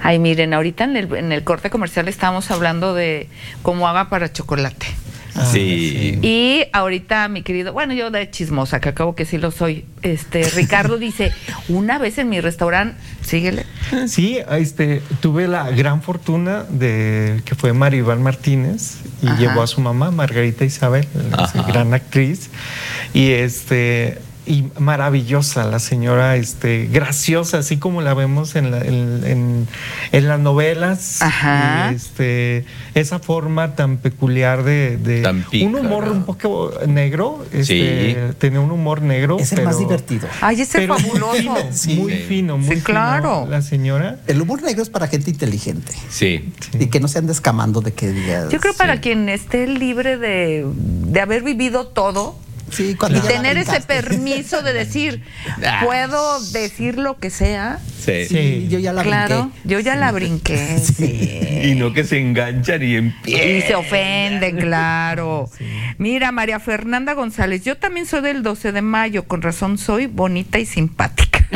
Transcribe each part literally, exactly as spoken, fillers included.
Ay, miren, ahorita en el, en el corte comercial estábamos hablando de cómo haga para chocolate. Ah, sí. Y ahorita mi querido, bueno, yo de chismosa, que acabo que sí lo soy, este, Ricardo dice, una vez en mi restaurante, síguele. Sí, este, tuve la gran fortuna de que fue Maribel Martínez y Ajá. llevó a su mamá, Margarita Isabel, esa gran actriz, y este... y maravillosa la señora, este, graciosa, así como la vemos en, la, en, en, en las novelas. Ajá. Y, este, esa forma tan peculiar de, de tan pica, un humor ¿no? un poco negro, este, sí. Tenía un humor negro. Es el pero, más divertido. Ay, ese es fabuloso. Fino, Sí. muy fino, muy Sí, claro. fino, la señora. El humor negro es para gente inteligente. Sí. Sí. Y que no se ande escamando de que digas. Yo creo para Sí. quien esté libre de, de haber vivido todo. Sí, cuando Y ya la tener ese brincaste. permiso de decir, puedo decir lo que sea. Sí. Sí, yo ya la Claro, brinqué. yo ya la brinqué. Sí. Y no que se enganchan y empiezan. Y se ofenden, claro. Mira, María Fernanda González, yo también soy del doce de mayo, con razón soy bonita y simpática.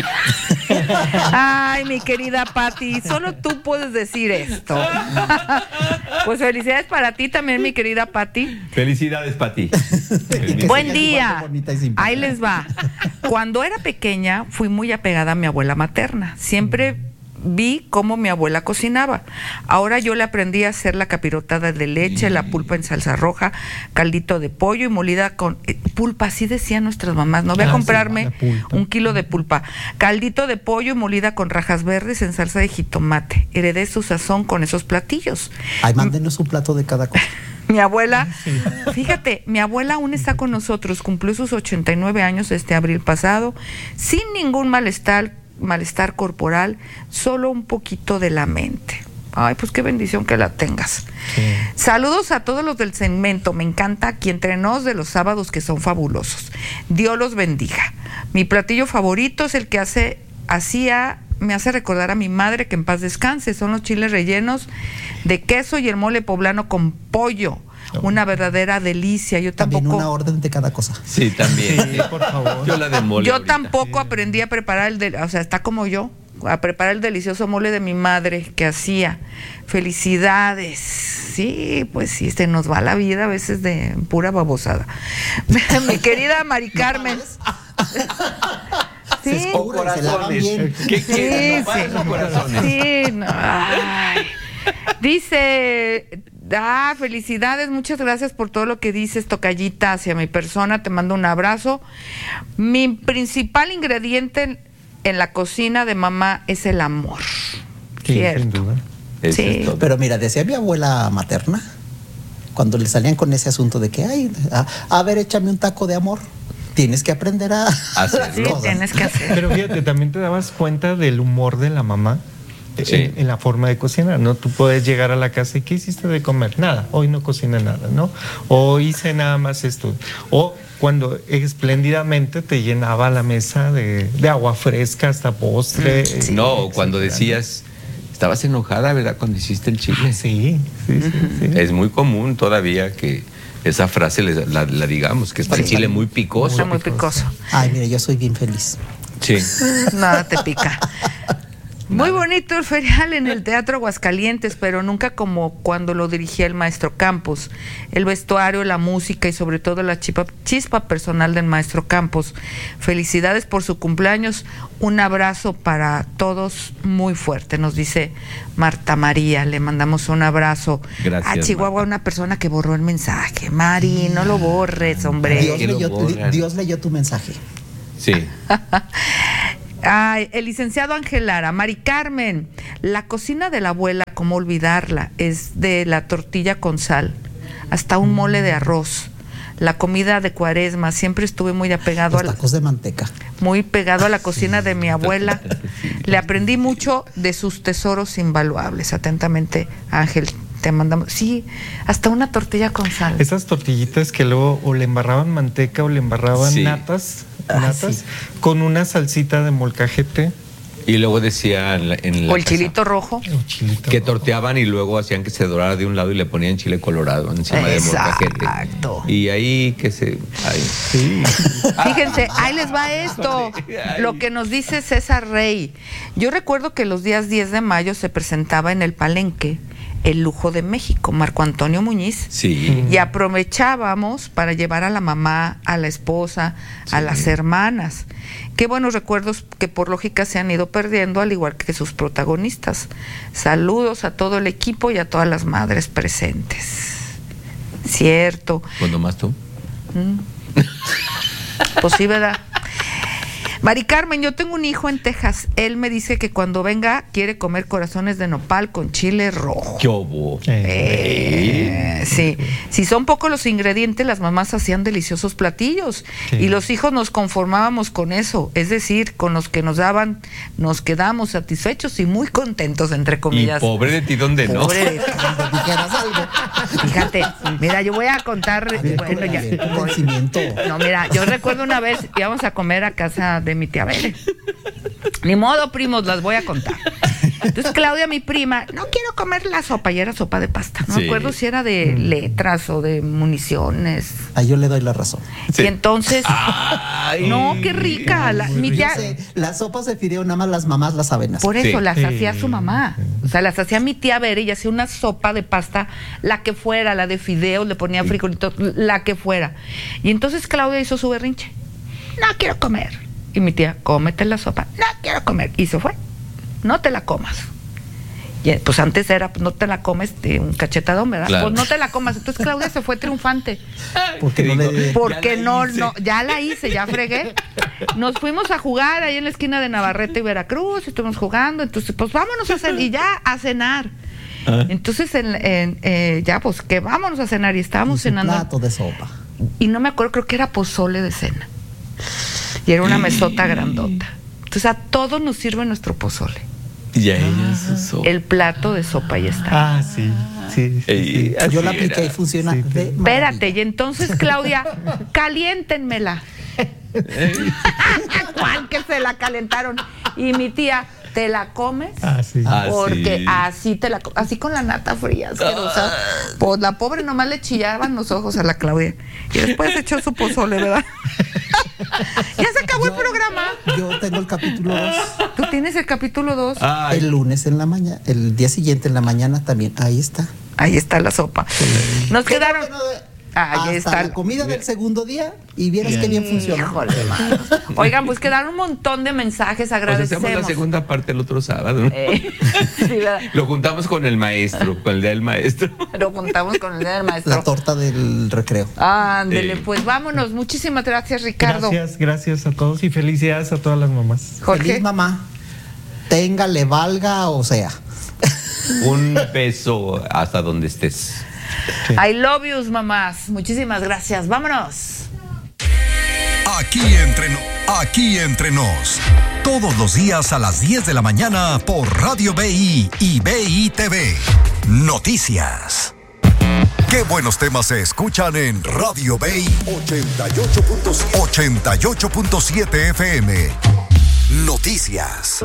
Ay, mi querida Pati, solo tú puedes decir esto. Pues felicidades para ti también, mi querida Pati. Felicidades, Pati. Buen sigas día. igual de bonita y simpática. Ahí les va. Cuando era pequeña, fui muy apegada a mi abuela materna. Siempre vi cómo mi abuela cocinaba. Ahora yo le aprendí a hacer la capirotada de leche, la pulpa en salsa roja, caldito de pollo y molida con eh, pulpa, así decían nuestras mamás. No voy a Ah, comprarme sí, la pulpa. un kilo de pulpa. Caldito de pollo y molida con rajas verdes en salsa de jitomate. Heredé su sazón con esos platillos. Ay, mándenos un plato de cada cosa. Mi abuela, fíjate, mi abuela aún está con nosotros, cumplió sus ochenta y nueve años este abril pasado, sin ningún malestar, malestar corporal, solo un poquito de la mente. Ay, pues qué bendición que la tengas. Sí. Saludos a todos los del segmento, me encanta aquí entre nos de los sábados que son fabulosos. Dios los bendiga. Mi platillo favorito es el que hace, hacía... me hace recordar a mi madre, que en paz descanse, son los chiles rellenos de queso y el mole poblano con pollo, una verdadera delicia. Yo También tampoco una orden de cada cosa. Sí, también. Sí, por favor. Yo la de mole. yo ahorita. tampoco aprendí a preparar el de, o sea, está como yo, a preparar el delicioso mole de mi madre que hacía. Felicidades. Sí, pues sí, se nos va la vida a veces de pura babosada. Mi querida Mari Carmen. Se Sí. escurre, se lava bien. ¿Qué Sí, quieres? sí. ¿Nopales o corazones? Sí, no, ay. Dice, ah, felicidades, muchas gracias por todo lo que dices, tocallita, hacia mi persona, te mando un abrazo. Mi principal ingrediente en la cocina de mamá es el amor. Sí, Cierto. sin duda. Eso Sí. es todo. Pero mira, decía mi abuela materna, cuando le salían con ese asunto de que, ay, a, a ver, échame un taco de amor. Tienes que aprender a Hacerlo. Sí, cosas. tienes que hacer. Pero fíjate, también te dabas cuenta del humor de la mamá. Sí. En, en la forma de cocinar, ¿no? Tú puedes llegar a la casa y ¿qué hiciste de comer? Nada, hoy no cociné nada, ¿no? O hice nada más esto. O cuando espléndidamente te llenaba la mesa de, de agua fresca hasta postre. Sí. No, cuando decías, estabas enojada, ¿verdad? Cuando hiciste el chile. Sí, sí, sí, sí. Es muy común todavía que esa frase les- la, la digamos, que está el Sí. chile muy picoso. Está muy picoso. Ay, mire, yo soy bien feliz. Sí. Nada te pica. Muy bonito el ferial en el Teatro Aguascalientes, pero nunca como cuando lo dirigía el maestro Campos. El vestuario, la música y sobre todo la chispa, chispa personal del maestro Campos. Felicidades por su cumpleaños. Un abrazo para todos muy fuerte, nos dice Marta María. Le mandamos un abrazo. Gracias, A Chihuahua, Marta. una persona que borró el mensaje. Mari, no lo borres, hombre. Dios que lo leyó, borran. Dios leyó tu mensaje. Sí. Ay, el licenciado Ángel Lara, Mari Carmen, la cocina de la abuela, ¿cómo olvidarla? Es de la tortilla con sal, hasta un mole de arroz. La comida de Cuaresma, siempre estuve muy apegado Los a la, tacos de manteca. muy pegado a la cocina de mi abuela. Le aprendí mucho de sus tesoros invaluables. Atentamente, Ángel, te mandamos. Sí, hasta una tortilla con sal. Esas tortillitas que luego o le embarraban manteca o le embarraban Sí. natas, Ah, natas sí. con una salsita de molcajete Y luego decía en la, en la O el casa chilito rojo. Un chilito que rojo. torteaban y luego hacían que se dorara de un lado y le ponían chile colorado encima de molcajete. Exacto. Y ahí que se... Ahí. Sí. Fíjense, ahí les va esto, lo que nos dice César Rey. Yo recuerdo que los días diez de mayo se presentaba en el Palenque El Lujo de México, Marco Antonio Muñiz. Sí. Y aprovechábamos para llevar a la mamá, a la esposa, a Sí. las hermanas. Qué buenos recuerdos que por lógica se han ido perdiendo, al igual que sus protagonistas. Saludos a todo el equipo y a todas las madres presentes. Cierto. ¿Cuándo más tú? Pues sí, ¿verdad? Mari Carmen, yo tengo un hijo en Texas. Él me dice que cuando venga quiere comer corazones de nopal con chile rojo. ¿Qué hubo? Eh, sí, si son pocos los ingredientes, las mamás hacían deliciosos platillos Sí. y los hijos nos conformábamos con eso, es decir, con los que nos daban, nos quedamos satisfechos y muy contentos, entre Y comillas. pobre de ti, ¿dónde no? Pobre de ti. Cuando dijeras algo. Fíjate, mira, yo voy a contar. A ver, bueno, ya, a ver, convencimiento. no, mira, yo recuerdo una vez íbamos a comer a casa de mi tía Bere. Ni modo, primos, las voy a contar. Entonces Claudia, mi prima, no quiero comer la sopa, y era sopa de pasta. No Sí. me acuerdo si era de letras o de municiones. A yo le doy la razón. Sí. Y entonces, Ay. no, qué rica. La- mi Yo tía, sé, las sopas de fideo nada más las mamás las saben hacer. por eso Sí. las Sí. hacía su mamá. O sea, las hacía mi tía Bere y hacía una sopa de pasta, la que fuera, la de fideos, le ponía frijolitos, la que fuera. Y entonces Claudia hizo su berrinche. No quiero comer. Y mi tía, cómete la sopa. No quiero comer. Y se fue. No te la comas. Y, pues antes era, pues, no te la comes de un cachetadón, ¿verdad? Claro. Pues no te la comas. Entonces Claudia se fue triunfante. Porque no Digo, le- Porque Ya la no, hice. no, ya la hice, ya fregué. Nos fuimos a jugar ahí en la esquina de Navarrete y Veracruz, y estuvimos jugando, entonces pues vámonos a cenar, y ya a cenar. Ah. Entonces en, en, eh, ya pues que vámonos a cenar, y estábamos y su cenando. plato de sopa. Y no me acuerdo, creo que era pozole de cena. Y era una mesota grandota. Entonces a todos nos sirve nuestro pozole. Y a ella se so- El plato de sopa ya está. Ah, sí. Sí, sí, Ey, sí. así Yo la apliqué y era. funciona Sí, de Espérate, maravilla. y entonces Claudia, caliéntenmela. ¿Cuál que se la calentaron? Y mi tía, ¿te la comes? Ah, sí. Ah, Porque sí. así te la co- así con la nata fría, asquerosa. Pues la pobre nomás le chillaban los ojos a la Claudia. Y después echó su pozole, ¿verdad? Ya se acabó el Yo- programa. Yo tengo el capítulo dos. Tú tienes el capítulo dos. Ay, El lunes en la mañana, el día siguiente en la mañana también. Ahí está. Ahí está la sopa. Nos quedaron. Qué bueno, Ahí hasta está. la comida del segundo día y vieras qué bien funciona. Híjole, mano. Oigan, pues quedaron un montón de mensajes, pues agradecemos. hacemos la segunda parte el otro sábado, ¿no? Eh, sí, ¿verdad? Lo juntamos con el maestro, con el día del maestro. Lo juntamos con el día del maestro. La torta del recreo. Ándele, Eh. pues vámonos. Muchísimas gracias, Ricardo. Gracias, gracias a todos y felicidades a todas las mamás. Jorge. Feliz mamá. Tenga, le valga o sea. Un beso hasta donde estés. I love yous, mamás. Muchísimas gracias. Vámonos. Aquí entre, no- aquí entre nos. Todos los días a las diez de la mañana por Radio B I y B I T V. Noticias. Qué buenos temas se escuchan en Radio B I ochenta y ocho punto siete F M. Noticias.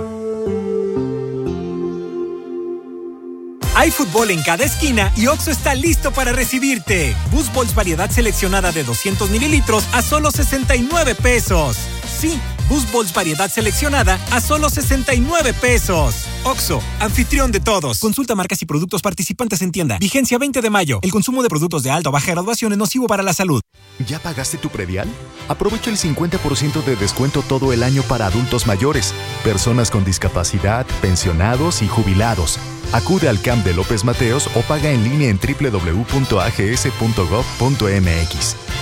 Hay fútbol en cada esquina y Oxxo está listo para recibirte. Boost Balls variedad seleccionada de doscientos mililitros a solo sesenta y nueve pesos. Sí, Boost Balls variedad seleccionada a solo sesenta y nueve pesos. Oxxo, anfitrión de todos. Consulta marcas y productos participantes en tienda. Vigencia veinte de mayo. El consumo de productos de alta o baja graduación es nocivo para la salud. ¿Ya pagaste tu predial? Aprovecha el cincuenta por ciento de descuento todo el año para adultos mayores, personas con discapacidad, pensionados y jubilados. Acude al C A M de López Mateos o paga en línea en doble u doble u doble u punto a g s punto gov punto m x.